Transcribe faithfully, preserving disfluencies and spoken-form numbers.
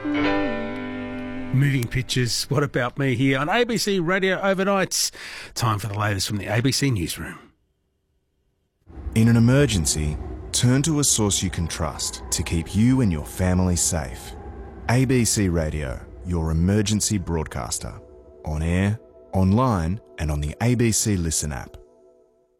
Moving pictures. What about me here on A B C Radio Overnights? Time for the latest from the A B C Newsroom. In an emergency, turn to a source you can trust to keep you and your family safe. A B C Radio, your emergency broadcaster. On air, online, and on the A B C Listen app.